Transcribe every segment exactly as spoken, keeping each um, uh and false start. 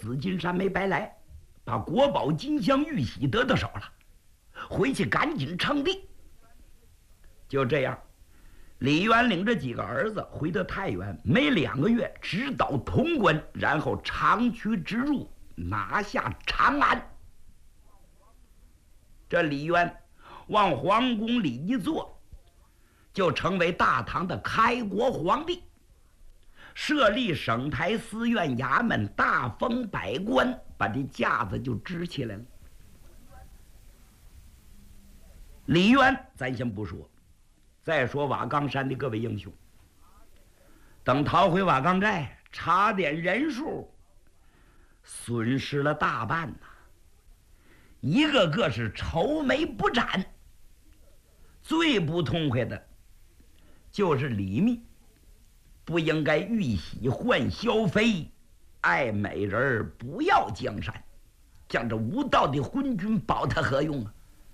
紫金山没白来，把国宝金镶玉玺得到手了，回去赶紧称帝。就这样，李渊领着几个儿子回到太原，没两个月直捣潼关，然后长驱直入，拿下长安。这李渊往皇宫里一坐，就成为大唐的开国皇帝，设立省台司院衙门，大封百官，把这架子就支起来了。李渊咱先不说，再说瓦岗山的各位英雄，等逃回瓦岗寨，查点人数，损失了大半呐、啊，一个个是愁眉不展。最不痛快的就是李密，不应该玉玺换萧妃，爱美人不要江山，将这无道的昏君保他何用啊？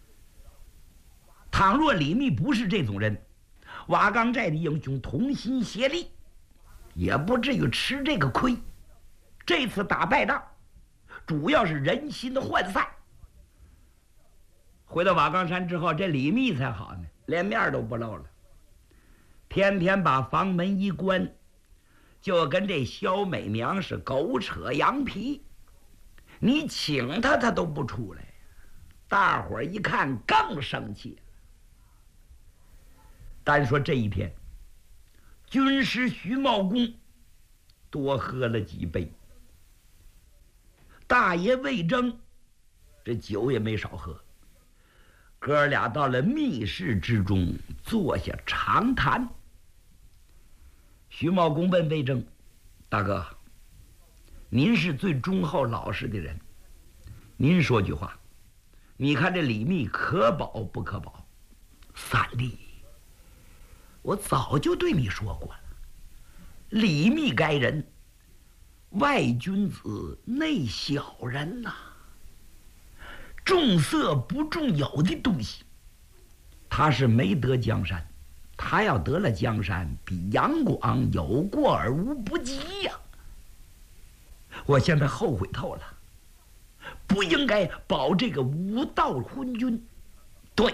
倘若李密不是这种人，瓦岗寨的英雄同心协力，也不至于吃这个亏。这次打败仗，主要是人心的涣散。回到瓦岗山之后，这李密才好呢，连面都不露了，天天把房门一关，就跟这萧美娘是狗扯羊皮，你请他他都不出来。大伙儿一看更生气。单说这一天，军师徐茂公多喝了几杯，大爷魏征这酒也没少喝。哥俩到了密室之中，坐下长谈。徐茂公问魏征：“大哥，您是最忠厚老实的人，您说句话，你看这李密可保不可保？”三弟，我早就对你说过了，李密该人，外君子内小人呐、啊。重色不重友的东西，他是没得江山，他要得了江山，比杨广有过而无不及呀、啊！我现在后悔透了，不应该保这个无道昏君。对，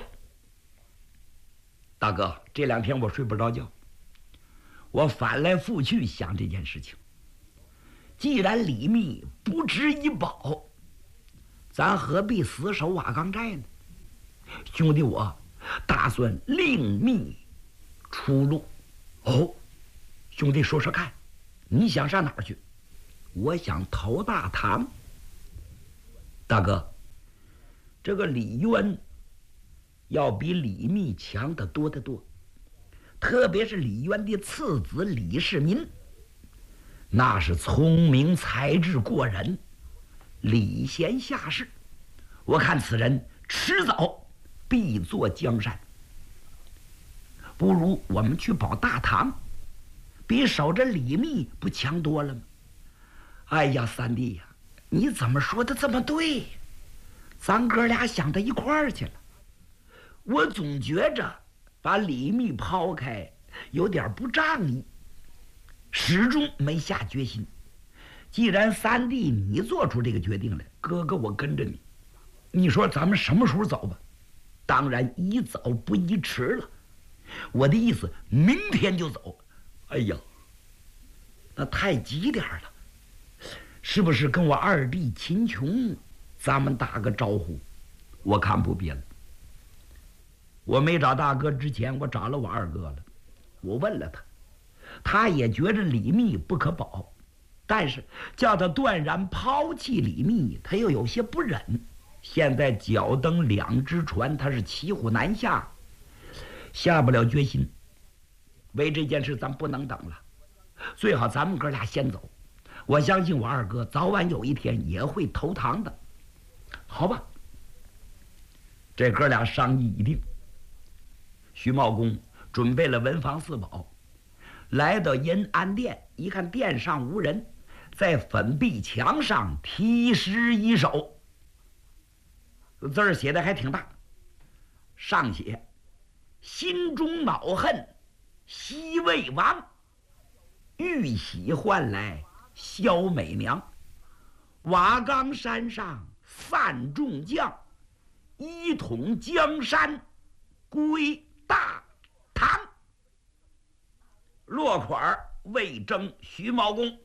大哥，这两天我睡不着觉，我翻来覆去想这件事情。既然李密不值一保，咱何必死守瓦岗寨呢？兄弟，我打算另觅出路。哦，兄弟说说看，你想上哪儿去？我想投大唐。大哥，这个李渊要比李密强得多得多，特别是李渊的次子李世民，那是聪明才智过人，礼贤下士，我看此人迟早必做江山。不如我们去保大唐，比守着李密不强多了吗？哎呀，三弟呀，你怎么说的这么对？咱哥俩想到一块儿去了。我总觉着把李密抛开有点不仗义，始终没下决心。既然三弟你做出这个决定来，哥哥我跟着你。你说咱们什么时候走吧？当然宜早不宜迟了。我的意思，明天就走。哎呀，那太急点了，是不是跟我二弟秦琼咱们打个招呼？我看不必了。我没找大哥之前，我找了我二哥了，我问了他，他也觉着李密不可保，但是叫他断然抛弃李密，他又有些不忍。现在脚蹬两只船，他是骑虎难下，下不了决心。为这件事咱不能等了，最好咱们哥俩先走。我相信我二哥早晚有一天也会投唐的，好吧？这哥俩商议已定。徐茂公准备了文房四宝，来到延安殿，一看殿上无人，在粉壁墙上题诗一首，字儿写的还挺大，上写：心中恼恨西魏王，玉玺换来萧美娘， 瓦岗山上散众将，一统江山归大唐。落款魏征、徐茂公。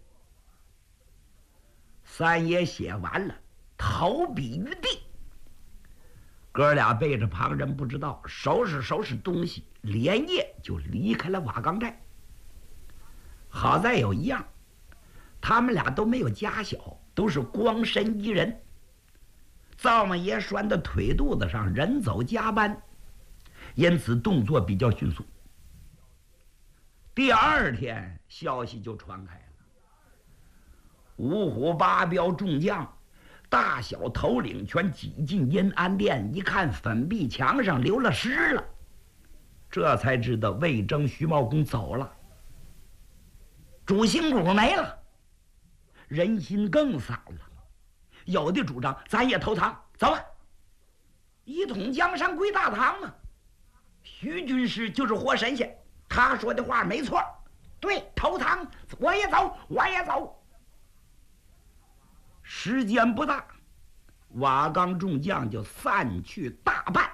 三爷写完了，投笔于地。哥俩背着旁人不知道，收拾收拾东西，连夜就离开了瓦岗寨。好在有一样，他们俩都没有家小，都是光身一人。灶王爷拴在腿肚子上，人走加班，因此动作比较迅速。第二天，消息就传开了。五虎八彪众将，大小头领全挤进阴安殿，一看粉壁墙上流了尸了，这才知道魏征、徐茂公走了，主心骨没了，人心更散了。有的主张咱也投唐，走吧，一统江山归大唐嘛。徐军师就是活神仙，他说的话没错，对，投唐，我也走，我也走。时间不大，瓦岗众将就散去大半。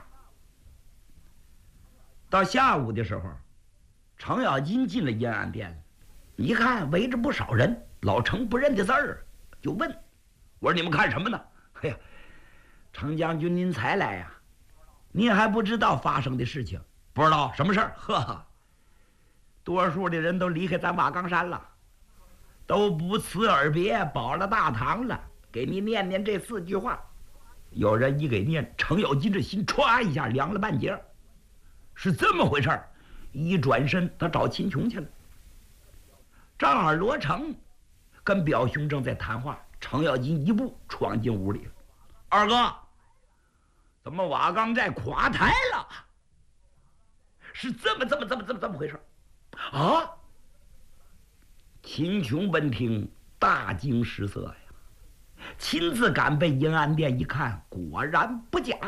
到下午的时候，程咬金进了阴安殿了，一看围着不少人，老程不认得字儿，就问：“我说你们看什么呢？”“哎呀，程将军您才来呀、啊，您还不知道发生的事情？”“不知道什么事儿？”“呵呵，多数的人都离开咱瓦岗山了，都不辞而别，保了大唐了。给你念念这四句话。”有人一给念，程咬金这心歘一下凉了半截。是这么回事儿，一转身他找秦琼去了。正好罗成跟表兄正在谈话，程咬金一步闯进屋里了。“二哥，怎么瓦岗寨垮台了？”“是这么这么这么这么这么回事啊？”秦琼闻听大惊失色呀，亲自赶奔阴安殿一看，果然不假。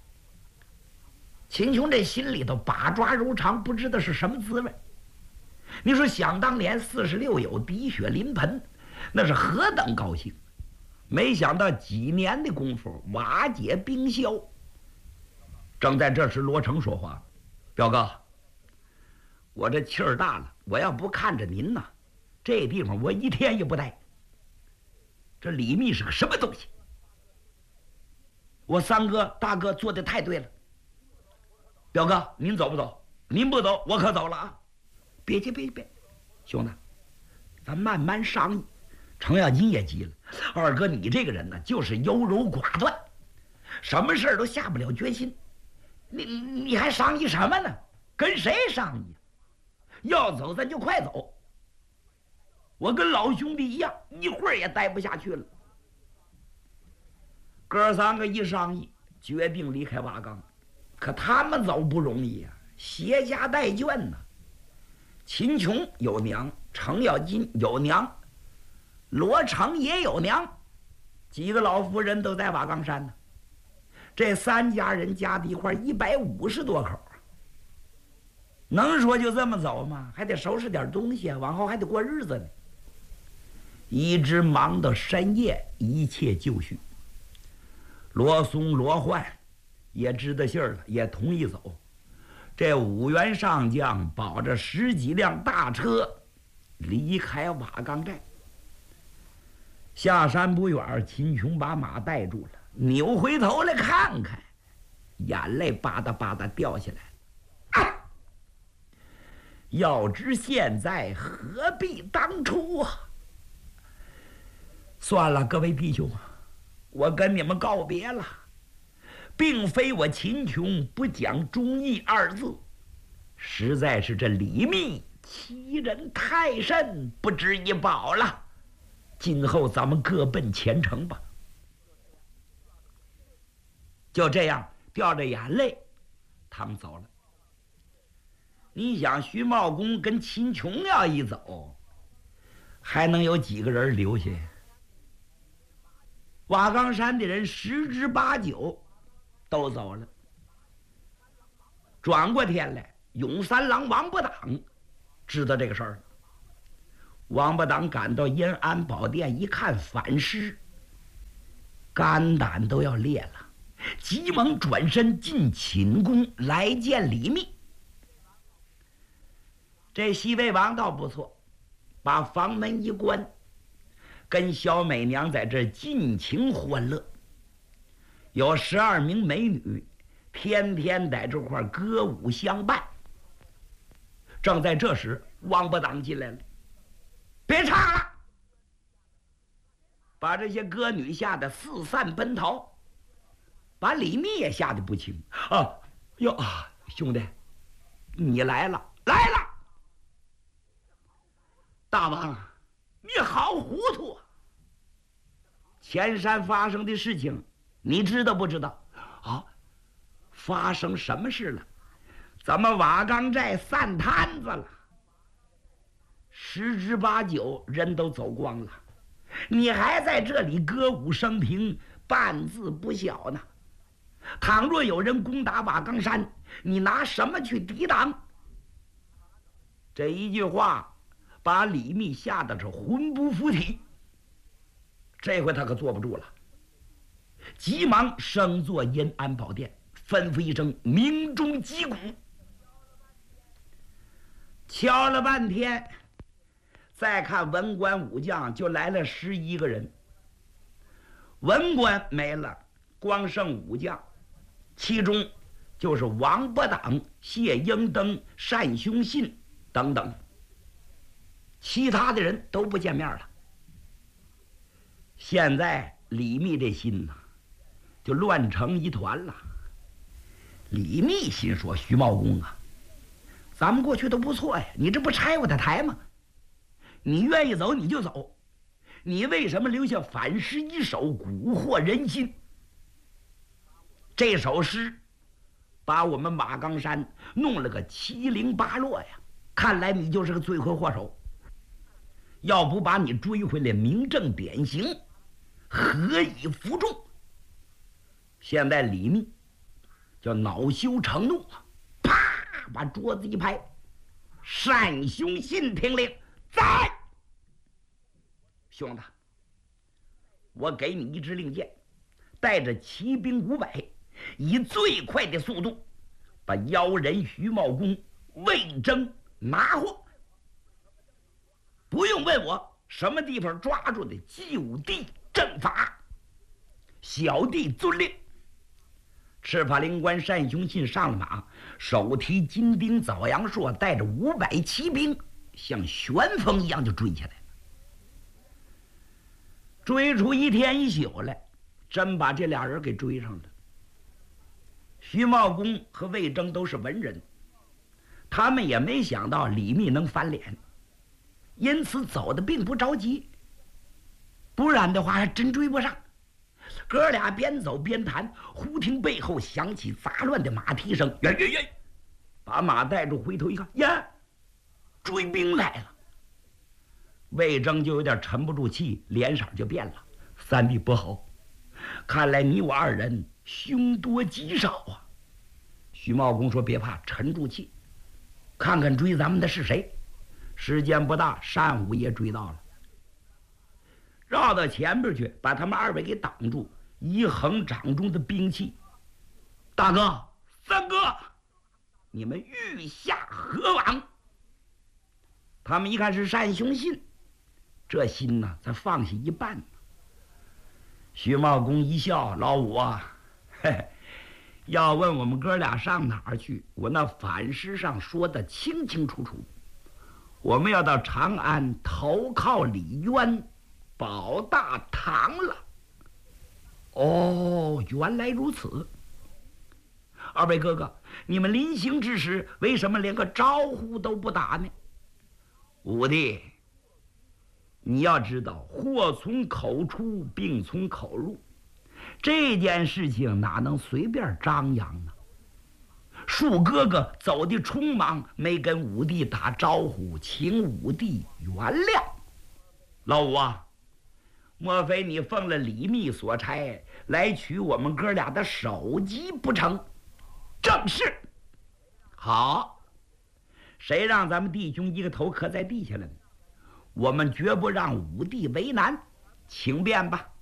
秦琼这心里头把抓如常，不知道是什么滋味。你说想当年四十六友滴血临盆，那是何等高兴，没想到几年的功夫瓦解冰消。正在这时，罗成说话：“表哥，我这气儿大了，我要不看着您呐，这地方我一天也不待。这李密是个什么东西？我三哥大哥做的太对了。表哥，您走不走？您不走，我可走了啊！”“别急别急别，兄弟，咱慢慢商议。”程咬金也急了：“二哥，你这个人呢，就是优柔寡断，什么事儿都下不了决心。你你还商议什么呢？跟谁商议？要走咱就快走。我跟老兄弟一样，一会儿也待不下去了。”哥三个一商议，决定离开瓦岗。可他们走不容易呀、啊，携家带眷呢。秦琼有娘，程咬金有娘，罗成也有娘，几个老夫人都在瓦岗山呢。这三家人加在一块一百五十多口，能说就这么走吗？还得收拾点东西，往后还得过日子呢。一直忙到深夜，一切就绪。罗松、罗焕也知道信儿了，也同意走。这五员上将保着十几辆大车离开瓦岗寨。下山不远，秦琼把马带住了，扭回头来看看，眼泪吧嗒吧嗒掉下来。啊！要知现在，何必当初啊！算了，各位弟兄，我跟你们告别了。并非我秦琼不讲忠义二字，实在是这李密欺人太甚，不值一宝了。今后咱们各奔前程吧。就这样掉着眼泪，他们走了。你想，徐茂公跟秦琼要一走，还能有几个人留下？瓦岗山的人十之八九都走了。转过天来，永三郎王八党知道这个事儿了。王八党赶到阴安宝殿一看，反尸， 肝胆都要裂了，急忙转身进寝宫来见李密。这西魏王倒不错，把房门一关，跟小美娘在这尽情欢乐。有十二名美女，天天在这块歌舞相伴。正在这时，王八党进来了，别唱了，把这些歌女吓得四散奔逃，把李密也吓得不轻啊！哟啊，兄弟，你来了，来了！大王，你好糊涂啊！前山发生的事情，你知道不知道？啊，发生什么事了？咱们瓦岗寨散摊子了，十之八九人都走光了，你还在这里歌舞升平，半字不晓呢。倘若有人攻打瓦岗山，你拿什么去抵挡？这一句话把李密吓得是魂不附体，这回他可坐不住了，急忙升坐延安宝殿，吩咐一声鸣钟击鼓，敲了半天，再看文官武将就来了十一个人，文官没了，光剩武将，其中就是王八党、谢英登、单雄信等等，其他的人都不见面了。现在李密这心呐，就乱成一团了。李密心说：徐茂公啊，咱们过去都不错呀，你这不拆我的台吗？你愿意走你就走，你为什么留下反诗一首，蛊惑人心？这首诗把我们瓦岗山弄了个七零八落呀，看来你就是个罪魁祸首。要不把你追回来明正典刑，何以服众？现在李密叫恼羞成怒啊，啪把桌子一拍，单雄信听令，在！兄弟，我给你一支令箭，带着骑兵五百，以最快的速度把妖人徐茂公、魏征拿获。不用问我什么地方抓住的，就地正法。小弟遵令。赤法灵官单雄信上了马，手提金钉枣阳槊，带着五百骑兵，像旋风一样就追下来了。追出一天一宿来，真把这俩人给追上了。徐茂公和魏征都是文人，他们也没想到李密能翻脸，因此走的并不着急，不然的话还真追不上。哥俩边走边谈，忽听背后响起杂乱的马蹄声，呀呀呀！把马带住，回头一看，呀，追兵来了。魏征就有点沉不住气，脸色就变了。三弟不好，看来你我二人凶多吉少啊。徐茂公说：“别怕，沉住气，看看追咱们的是谁。”时间不大，单武也追到了，绕到前边去，把他们二位给挡住，一横掌中的兵器。大哥、三哥，你们欲下何往？他们一看是单雄信，这心呢才放下一半。徐茂公一笑：“老五啊，嘿嘿，要问我们哥俩上哪儿去，我那反诗上说的清清楚楚，我们要到长安投靠李渊，保大唐了。”哦，原来如此。二位哥哥，你们临行之时，为什么连个招呼都不打呢？五弟，你要知道，祸从口出，病从口入，这件事情哪能随便张扬呢？恕哥哥走的匆忙，没跟五弟打招呼，请五弟原谅。老五啊，莫非你奉了李密所差，来取我们哥俩的首级不成？正是。好，谁让咱们弟兄一个头磕在地下了呢？我们绝不让五弟为难，请便吧。